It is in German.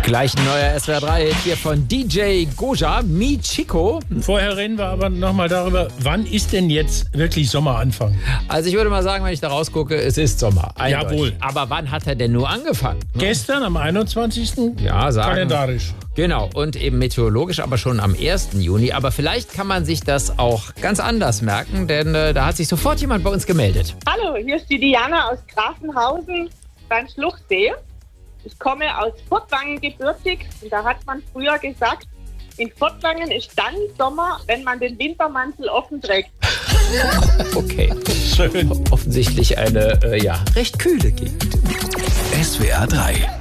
Gleich ein neuer SWR 3 hier von DJ Goja, Mi Chico. Vorher reden wir aber nochmal darüber, wann ist denn jetzt wirklich Sommeranfang? Also ich würde mal sagen, wenn ich da rausgucke, es ist Sommer. Eindeutig. Jawohl. Aber wann hat er denn nur angefangen? Gestern am 21. Ja, sagen. Kalendarisch. Genau, und eben meteorologisch aber schon am 1. Juni. Aber vielleicht kann man sich das auch ganz anders merken, denn da hat sich sofort jemand bei uns gemeldet. Hallo, hier ist die Diana aus Grafenhausen beim Schluchsee. Ich komme aus Furtwangen gebürtig und da hat man früher gesagt, in Furtwangen ist dann Sommer, wenn man den Wintermantel offen trägt. Okay, Schön. offensichtlich eine recht kühle Gegend. SWR 3